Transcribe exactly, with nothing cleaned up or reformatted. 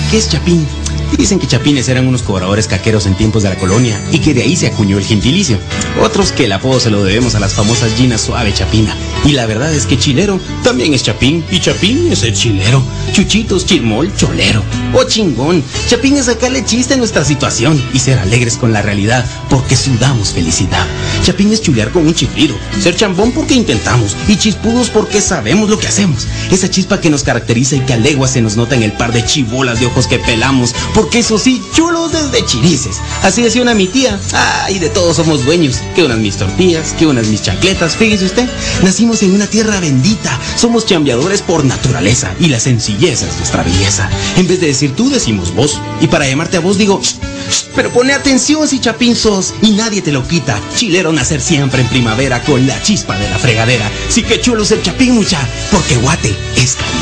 ¿qué es chapín? Dicen que chapines eran unos cobradores caqueros en tiempos de la colonia y que de ahí se acuñó el gentilicio. Otros que el apodo se lo debemos a las famosas Gina Suave Chapina. Y la verdad es que chilero también es chapín y chapín es el chilero. Chuchitos, chirmol, cholero. ¡Oh, chingón! Chapín es sacarle chiste a nuestra situación y ser alegres con la realidad porque sudamos felicidad. Chapín es chulear con un chiflido, ser chambón porque intentamos y chispudos porque sabemos lo que hacemos. Esa chispa que nos caracteriza y que a leguas se nos nota en el par de chibolas de ojos que pelamos. Porque eso sí, chulos desde chirices. Así decía una mi tía. Ay, de todos somos dueños. Que unas mis tortillas, que unas mis chancletas. Fíjese usted, nacimos en una tierra bendita. Somos chambeadores por naturaleza y la sencillez es nuestra belleza. En vez de decir tú, decimos vos. Y para llamarte a vos digo, shh, shh, pero pone atención si chapín sos y nadie te lo quita. Chilero nacer siempre en primavera con la chispa de la fregadera. Sí que chulo ser chapín, mucha, porque guate es calidad.